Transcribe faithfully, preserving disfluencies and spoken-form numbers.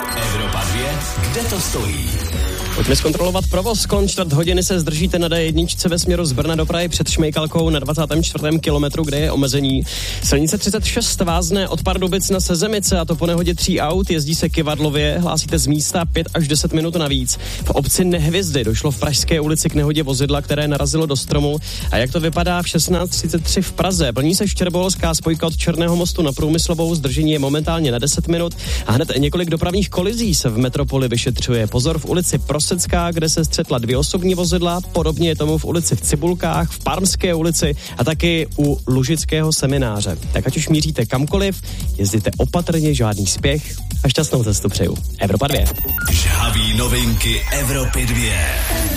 Evropa dvě, kde to stojí? Pojďme zkontrolovat provoz. Kolem čtvrt hodiny se zdržíte na D jedna ve směru z Brna do Prahy před Šmejkalkou na dvacátém čtvrtém kilometru, kde je omezení. Silnice třicet šest vázne od Pardubic na Sezemice, a to po nehodě tří aut. Jezdí se kyvadlově, hlásíte z místa pět až deset minut navíc. V obci Nehvězdy došlo v Pražské ulici k nehodě vozidla, které narazilo do stromu. A jak to vypadá v šestnáct třicet tři v Praze? Plní se štěrboholská spojka od Černého mostu na Průmyslovou, zdržení je momentálně na deset minut. A hned několik dopravních kolizí se v metropoli vyšetřuje. Pozor v ulici Prosecká, kde se střetla dvě osobní vozidla, podobně je tomu v ulici v Cibulkách, v Parmské ulici a taky u Lužického semináře. Tak ať už míříte kamkoliv, jezdíte opatrně, žádný spěch a šťastnou cestu přeju. Evropa dvě. Žhaví novinky Evropy dvě.